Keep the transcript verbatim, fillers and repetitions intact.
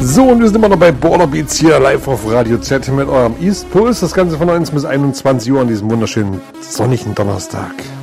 So, und wir sind immer noch bei Border Beats hier live auf Radio Z mit eurem East Pulse. Das Ganze von neunzehn bis einundzwanzig Uhr an diesem wunderschönen sonnigen Donnerstag.